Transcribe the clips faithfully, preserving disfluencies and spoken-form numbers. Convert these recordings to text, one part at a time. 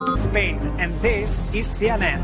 Spain, and this is C N N.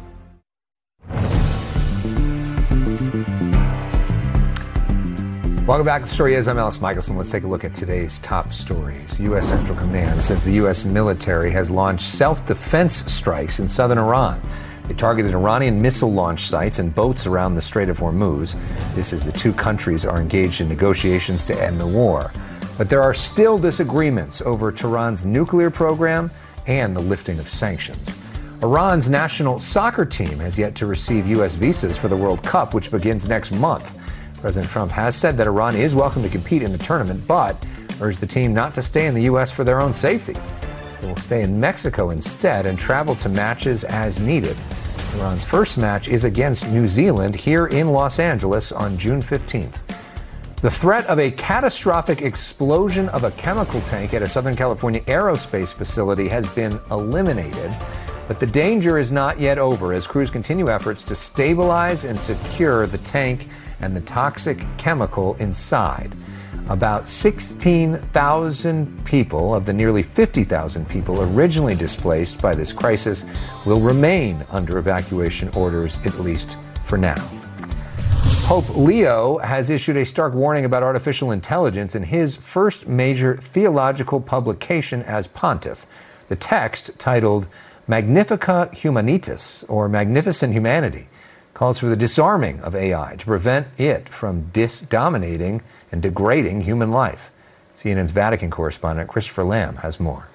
Welcome back. The story is I'm Alex Michelson. Let's take a look at today's top stories. U S Central Command says the U S military has launched self-defense strikes in southern Iran. They targeted Iranian missile launch sites and boats around the Strait of Hormuz. This as the two countries are engaged in negotiations to end the war. But there are still disagreements over Tehran's nuclear program and the lifting of sanctions. Iran's national soccer team has yet to receive U S visas for the World Cup, which begins next month. President Trump has said that Iran is welcome to compete in the tournament, but urged the team not to stay in the U S for their own safety. They will stay in Mexico instead and travel to matches as needed. Iran's first match is against New Zealand here in Los Angeles on June fifteenth. The threat of a catastrophic explosion of a chemical tank at a Southern California aerospace facility has been eliminated, but the danger is not yet over as crews continue efforts to stabilize and secure the tank and the toxic chemical inside. About sixteen thousand people of the nearly fifty thousand people originally displaced by this crisis will remain under evacuation orders, at least for now. Pope Leo has issued a stark warning about artificial intelligence in his first major theological publication as pontiff. The text, titled Magnificat Humanitas, or Magnificent Humanity, calls for the disarming of A I to prevent it from dis-dominating and degrading human life. C N N's Vatican correspondent Christopher Lamb has more.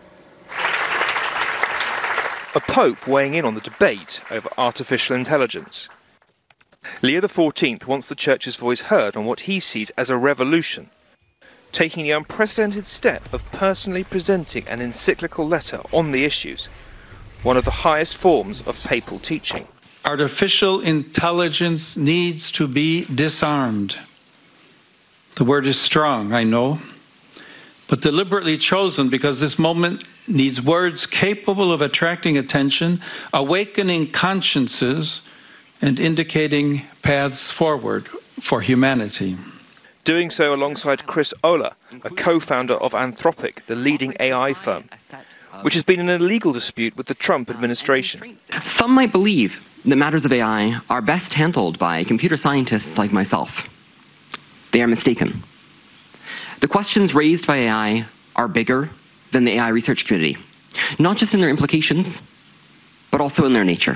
A pope weighing in on the debate over artificial intelligence. Leo the fourteenth wants the Church's voice heard on what he sees as a revolution, taking the unprecedented step of personally presenting an encyclical letter on the issues, one of the highest forms of papal teaching. Artificial intelligence needs to be disarmed. The word is strong, I know, but deliberately chosen because this moment needs words capable of attracting attention, awakening consciences, and indicating paths forward for humanity. Doing so alongside Chris Olah, a co-founder of Anthropic, the leading A I firm, which has been in a legal dispute with the Trump administration. Some might believe that matters of A I are best handled by computer scientists like myself. They are mistaken. The questions raised by A I are bigger than the A I research community, not just in their implications, but also in their nature.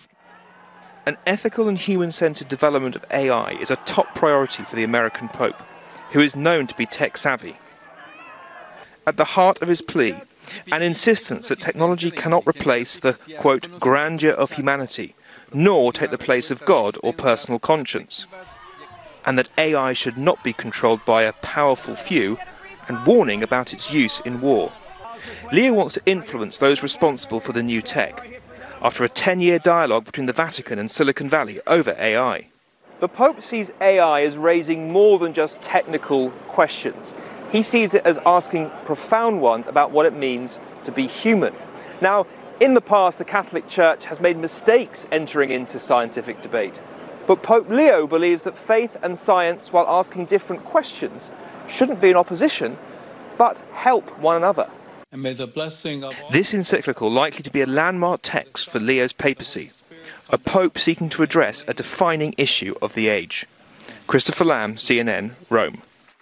An ethical and human-centered development of A I is a top priority for the American Pope, who is known to be tech-savvy. At the heart of his plea, an insistence that technology cannot replace the, quote, grandeur of humanity, nor take the place of God or personal conscience, and that A I should not be controlled by a powerful few, and warning about its use in war. Leo wants to influence those responsible for the new tech, after a ten-year dialogue between the Vatican and Silicon Valley over A I. The Pope sees A I as raising more than just technical questions. He sees it as asking profound ones about what it means to be human. Now, in the past, the Catholic Church has made mistakes entering into scientific debate. But Pope Leo believes that faith and science, while asking different questions, shouldn't be in opposition, but help one another. And may the blessing of this encyclical likely to be a landmark text for Leo's papacy, a pope seeking to address a defining issue of the age. Christopher Lamb, C N N, Rome.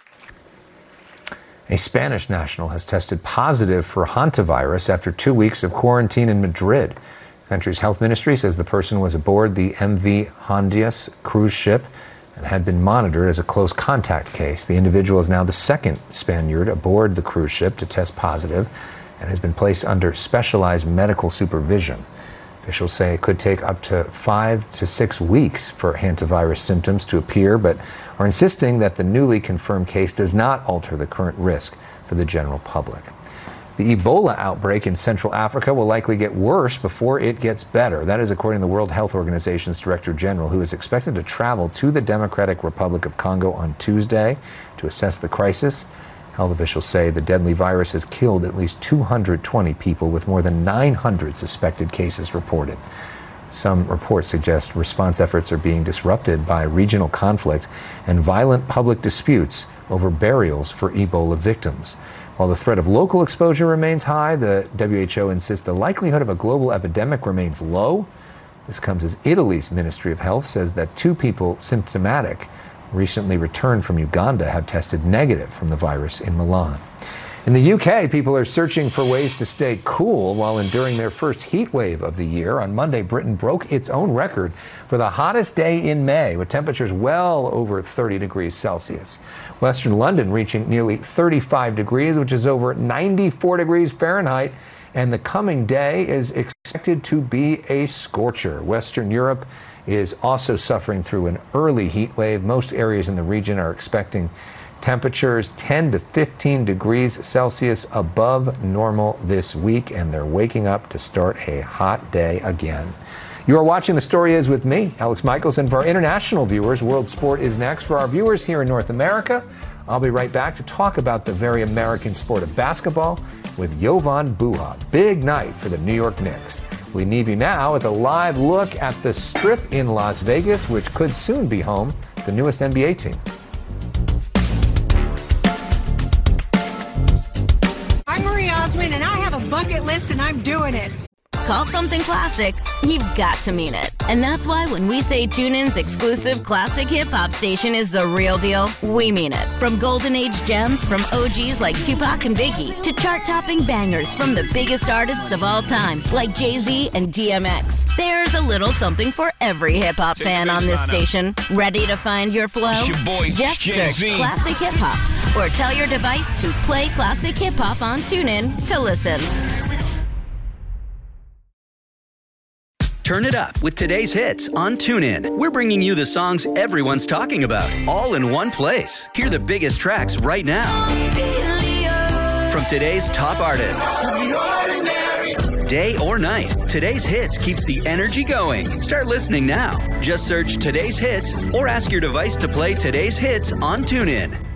A Spanish national has tested positive for hantavirus after two weeks of quarantine in Madrid. The country's health ministry says the person was aboard the M V Hondias cruise ship and had been monitored as a close contact case. The individual is now the second Spaniard aboard the cruise ship to test positive and has been placed under specialized medical supervision. Officials say it could take up to five to six weeks for hantavirus symptoms to appear, but are insisting that the newly confirmed case does not alter the current risk for the general public. The Ebola outbreak in Central Africa will likely get worse before it gets better. That is according to the World Health Organization's Director General, who is expected to travel to the Democratic Republic of Congo on Tuesday to assess the crisis. Health officials say the deadly virus has killed at least two hundred twenty people, with more than nine hundred suspected cases reported. Some reports suggest response efforts are being disrupted by regional conflict and violent public disputes over burials for Ebola victims. While the threat of local exposure remains high, the W H O insists the likelihood of a global epidemic remains low. This comes as Italy's Ministry of Health says that two people symptomatic recently returned from Uganda have tested negative from the virus in Milan. In the U K, people are searching for ways to stay cool while enduring their first heat wave of the year. On Monday, Britain broke its own record for the hottest day in May, with temperatures well over thirty degrees Celsius. Western London reaching nearly thirty-five degrees, which is over ninety-four degrees Fahrenheit. And the coming day is expected to be a scorcher. Western Europe is also suffering through an early heat wave. Most areas in the region are expecting temperatures ten to fifteen degrees Celsius above normal this week, and they're waking up to start a hot day again. You are watching The Story Is with me, Alex Michaels, and for our international viewers, World Sport is next. For our viewers here in North America, I'll be right back to talk about the very American sport of basketball with Jovan Buha. Big night for the New York Knicks. We leave you now with a live look at the Strip in Las Vegas, which could soon be home to the newest N B A team. I'm Marie Osmond, and I have a bucket list, and I'm doing it. Call something classic, you've got to mean it. And that's why when we say TuneIn's exclusive classic hip-hop station is the real deal, we mean it. From golden age gems from O Gs like Tupac and Biggie to chart-topping bangers from the biggest artists of all time like Jay-Z and D M X. There's a little something for every hip-hop fan on this station. Ready to find your flow? It's your boy, Just Jay-Z. search Classic Hip Hop or tell your device to play Classic Hip Hop on TuneIn to listen. Turn it up with today's hits on TuneIn. We're bringing you the songs everyone's talking about, all in one place. Hear the biggest tracks right now. From today's top artists. Day or night, today's hits keeps the energy going. Start listening now. Just search today's hits or ask your device to play today's hits on TuneIn.